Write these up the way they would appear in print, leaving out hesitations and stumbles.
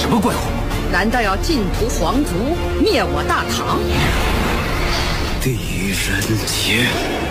什么怪物？ 难道要尽屠皇族，灭我大唐？ 狄仁杰，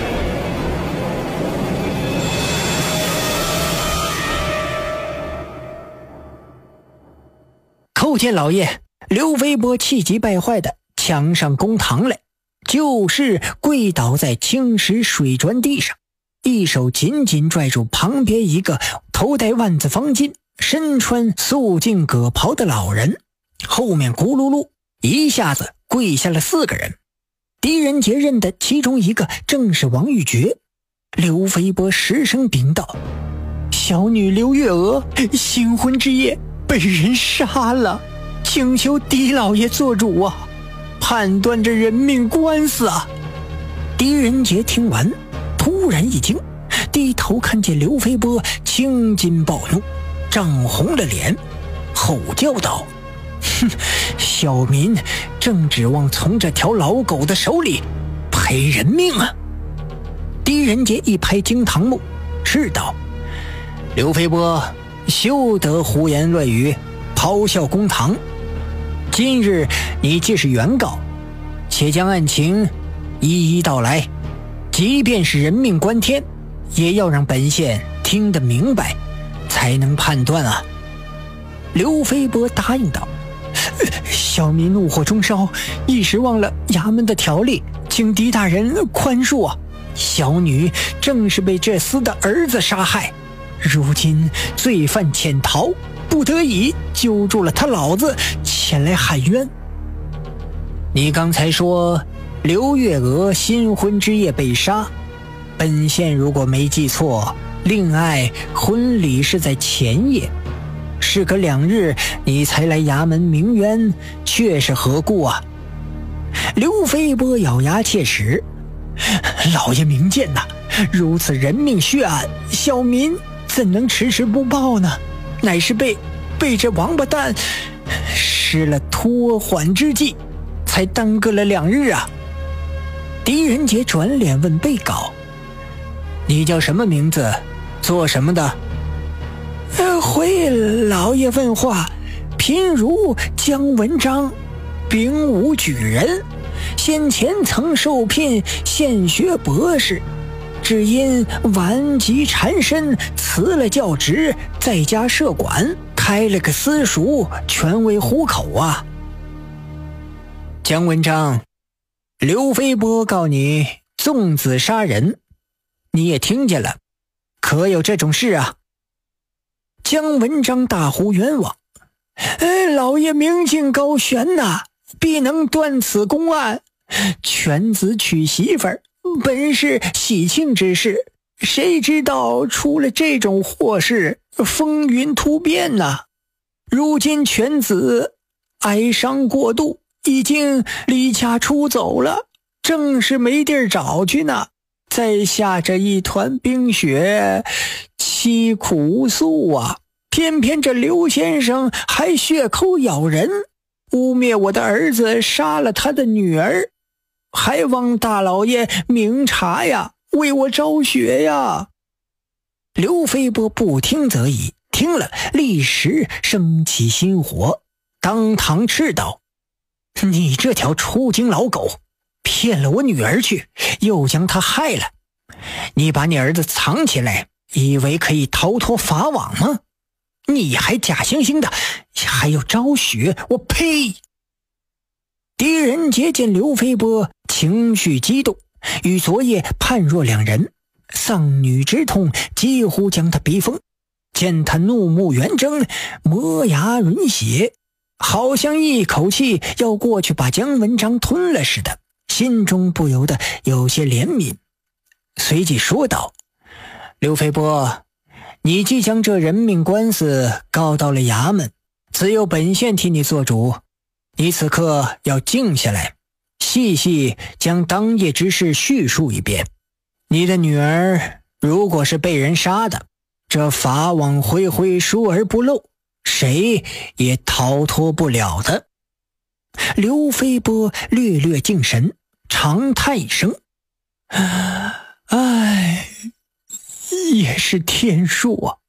叩见老爷！刘飞波气急败坏的抢上公堂来，就是跪倒在青石水砖地上，一手紧紧拽住旁边一个头戴万字方巾、身穿素净葛袍的老人，后面咕噜噜一下子跪下了4个人。狄仁杰认的其中一个正是王玉珏。刘飞波失声禀道：小女刘月娥新婚之夜被人杀了，请求狄老爷做主啊，判断这人命官司啊。狄仁杰听完突然一惊，低头看见刘飞波青筋暴怒，涨红了脸，吼叫道：哼，小民正指望从这条老狗的手里赔人命啊！狄仁杰一拍惊堂木，斥道：刘飞波，休得胡言乱语，咆哮公堂。今日你既是原告，且将案情一一道来，即便是人命关天，也要让本县听得明白，才能判断啊。刘飞波答应道：小民怒火中烧，一时忘了衙门的条例，请狄大人宽恕啊！小女正是被这厮的儿子杀害，如今罪犯潜逃，不得已揪住了他老子前来喊冤。你刚才说刘月娥新婚之夜被杀，本县如果没记错，令爱婚礼是在前夜，事隔2日你才来衙门鸣冤，却是何故啊？刘飞波咬牙切齿：老爷明鉴呐，如此人命血案，小民怎能迟迟不报呢？乃是被这王八蛋施了拖缓之计，才耽搁了2日啊。狄仁杰转脸问被告：你叫什么名字，做什么的？回老爷问话，贫如姜文章，丙午举人，先前曾受聘县学博士，只因顽疾缠身，辞了教职，在家设馆，开了个私塾，全为糊口啊。姜文章，刘飞波告你纵子杀人，你也听见了，可有这种事啊？姜文章大呼冤枉：老爷明镜高悬呐，必能断此公案。犬子娶媳妇儿本是喜庆之事，谁知道出了这种祸事，风云突变呐。如今犬子哀伤过度，已经离家出走了，正是没地儿找去呢。再下着一团冰雪，凄苦无诉啊！偏偏这刘先生还血口咬人，污蔑我的儿子杀了他的女儿，还望大老爷明察呀，为我昭雪呀！刘飞波不听则已，听了立时生起心火，当堂斥道：你这条出京老狗，骗了我女儿去，又将她害了。你把你儿子藏起来，以为可以逃脱法网吗？你还假惺惺的，还要昭雪，我呸！狄仁杰见刘飞波情绪激动，与昨夜判若两人，丧女之痛几乎将他逼疯，见他怒目圆睁，磨牙吮血，好像一口气要过去把姜文章吞了似的，心中不由得有些怜悯，随即说道：刘飞波，你既将这人命官司告到了衙门，只有本县替你做主，你此刻要静下来，细细将当夜之事叙述一遍。你的女儿如果是被人杀的，这法网恢恢，疏而不漏，谁也逃脱不了的。刘飞波略略静神，长叹一声：唉，也是天数啊。